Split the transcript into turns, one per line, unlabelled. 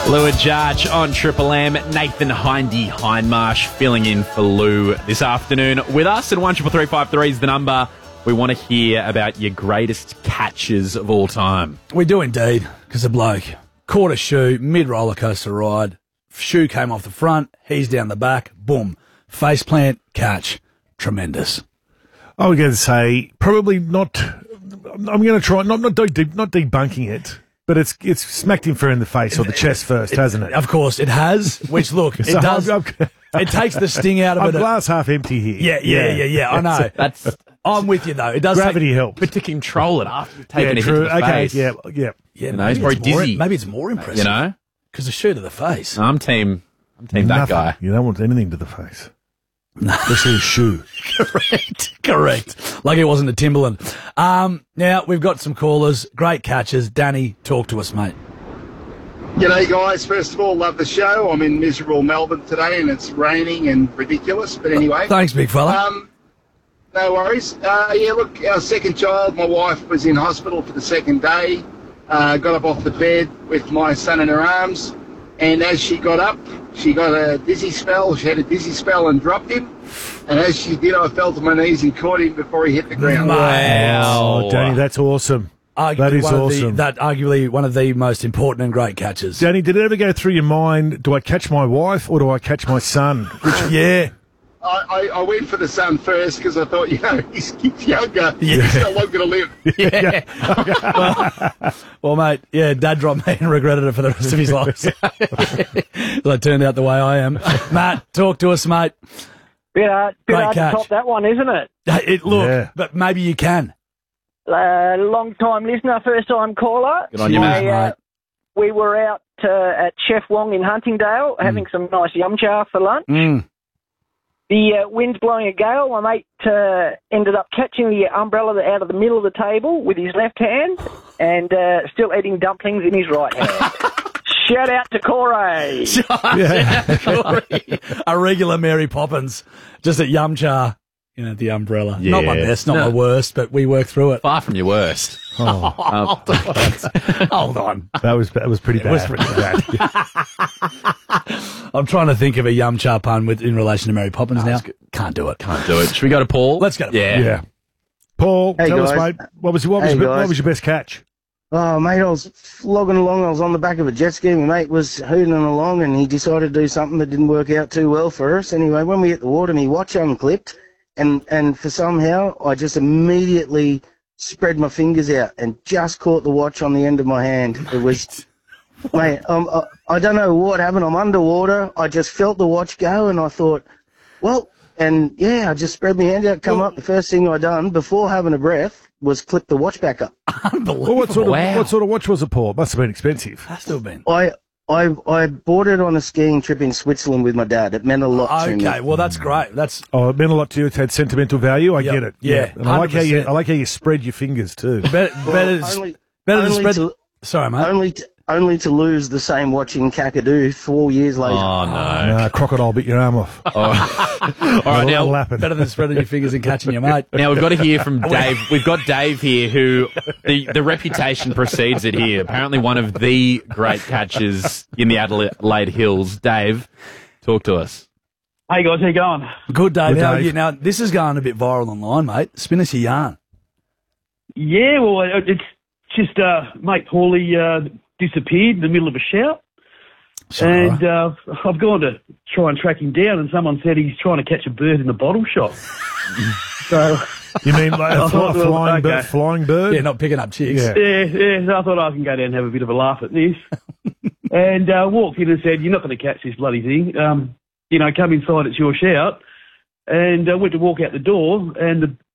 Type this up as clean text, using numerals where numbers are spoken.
Lou Judge on Triple M. Nathan Hindmarsh filling in for Lou this afternoon with us. And 133353 is the number. We want to hear about your greatest catches of all time.
We do indeed, because the bloke caught a shoe mid-roller coaster ride. Shoe came off the front, he's down the back, boom, face plant, catch. Tremendous.
I was going to say, probably not. I'm going to try, not debunking it, but it's smacked him fair in the face or the chest first, hasn't it?
Of course, it has, which, look, it
So
does. It takes the sting out of
I'm
it.
glass half empty here.
Yeah, I know. I'm with you, though. It does
Gravity helps.
But to control it after you've taken
Yeah,
a hit
true.
to the
Okay,
face.
yeah.
Yeah,
You know, he's probably dizzy.
Maybe it's more impressive.
You know?
Because the shoe to the face.
I'm team that
Nothing.
guy.
You don't want anything to the face. Especially a shoe.
Correct. Like it wasn't a Timberland. Now, we've got some callers. Great catches. Danny, talk to us, mate.
G'day guys, first of all, love the show. I'm in miserable Melbourne today and it's raining and ridiculous, but anyway.
Thanks, big fella.
No worries. Yeah, look, our second child, my wife was in hospital for the second day, got up off the bed with my son in her arms, and as she got up, she got a dizzy spell. She had a dizzy spell and dropped him, and as she did, I fell to my knees and caught him before he hit the ground.
Oh, Danny, that's awesome. That is awesome.
Arguably one of the most important and great catches.
Danny, did it ever go through your mind, do I catch my wife or do I catch my son?
Yeah.
I went for the son first because I thought, he's younger. He's still longer to live.
Well, mate, Dad dropped me and regretted it for the rest of his life. So it turned out the way I am. Matt, talk to us, mate.
Bit hard to
catch.
top that one, isn't it?
But maybe you can.
Long time listener, first time caller.
Good on you,
mate.
We were out at Chef Wong in Huntingdale having some nice yum cha for lunch. The wind's blowing a gale. My mate ended up catching the umbrella out of the middle of the table with his left hand and still eating dumplings in his right hand. Shout out to Corey.
A regular Mary Poppins, just at yum cha. The umbrella.
Yeah.
Not my best, not my worst, but we worked through it.
Far from your worst.
Hold on.
That was pretty bad.
I'm trying to think of a yum cha pun in relation to Mary Poppins now. Can't do it.
Should we go to Paul?
Let's go to Paul.
Yeah.
Paul,
Hey,
tell us,
guys.
mate, what was your best catch?
Oh, mate, I was flogging along. I was on the back of a jet ski. My mate was hooting along, and he decided to do something that didn't work out too well for us. Anyway, when we hit the water, my watch unclipped, and for somehow, I just immediately spread my fingers out and just caught the watch on the end of my hand. It was, mate, I don't know what happened. I'm underwater. I just felt the watch go, and I thought, I just spread my hand out, come up. The first thing I done before having a breath was clip the watch back up.
Unbelievable.
Well, what sort of watch was it, Paul? It must have been expensive.
Has to have been.
I bought it on a skiing trip in Switzerland with my dad. It meant a lot to me.
Okay, well, that's great.
It meant a lot to you. It had sentimental value. I get it.
Yeah.
And I like how you spread your fingers too.
Better than spread. Sorry, mate.
Only to lose the same watch in Kakadu 4 years later.
Oh, no.
No, crocodile bit your arm off.
All right, now,
Better than spreading your fingers and catching your mate.
Now we've got to hear from Dave. We've got Dave here, who the reputation precedes it here. Apparently, one of the great catches in the Adelaide Hills. Dave, talk to us.
Hey guys, how you going?
Good, Dave.
Good,
How are
Dave.
you? Now, this is going a bit viral online, mate. Spin us a yarn.
Yeah, well, it's just mate Paulie disappeared in the middle of a shout,
Sorry.
and I've gone to try and track him down, and someone said he's trying to catch a bird in the bottle shop. So
You mean like a flying
okay.
flying bird?
Yeah, not picking up chicks.
Yeah.
yeah, so I thought I can go down and have a bit of a laugh at this, and walked in and said, "You're not going to catch this bloody thing. Come inside, it's your shout." And I went to walk out the door, and